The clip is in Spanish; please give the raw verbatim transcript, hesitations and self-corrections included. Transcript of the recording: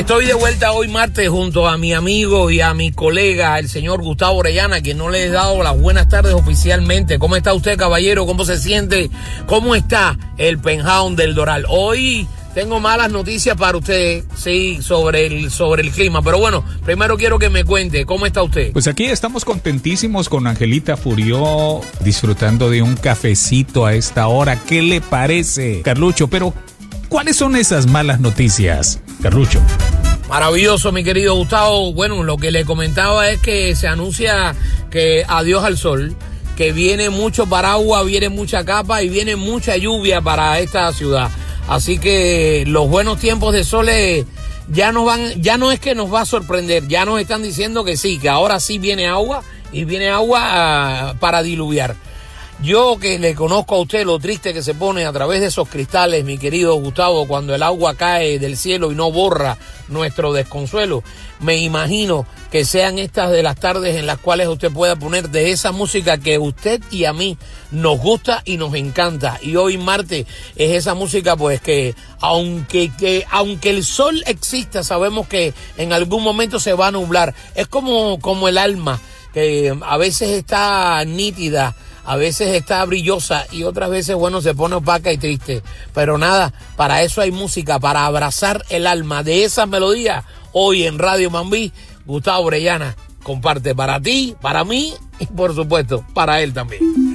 Estoy de vuelta hoy martes junto a mi amigo y a mi colega, el señor Gustavo Orellana, que no le he dado las buenas tardes oficialmente. ¿Cómo está usted, caballero? ¿Cómo se siente? ¿Cómo está el penthouse del Doral? Hoy tengo malas noticias para usted, sí, sobre el, sobre el clima. Pero bueno, primero quiero que me cuente, ¿cómo está usted? Pues aquí estamos contentísimos con Angelita Furió, disfrutando de un cafecito a esta hora. ¿Qué le parece, Carlucho? Pero, ¿cuáles son esas malas noticias, Carlucho? Maravilloso, mi querido Gustavo. Bueno, lo que le comentaba es que se anuncia que adiós al sol, que viene mucho paraguas, viene mucha capa y viene mucha lluvia para esta ciudad. Así que los buenos tiempos de sol ya nos van, ya no es que nos va a sorprender, ya nos están diciendo que sí, que ahora sí viene agua y viene agua uh, para diluviar. Yo que le conozco a usted lo triste que se pone a través de esos cristales, mi querido Gustavo, cuando el agua cae del cielo y no borra nuestro desconsuelo, me imagino que sean estas de las tardes en las cuales usted pueda poner de esa música que a usted y a mí nos gusta y nos encanta. Y hoy martes es esa música pues que aunque, que aunque el sol exista, sabemos que en algún momento se va a nublar. Es como, como el alma, que a veces está nítida, a veces está brillosa y otras veces, bueno, se pone opaca y triste. Pero nada, para eso hay música, para abrazar el alma de esas melodías. Hoy en Radio Mambí, Gustavo Orellana comparte para ti, para mí y por supuesto para él también.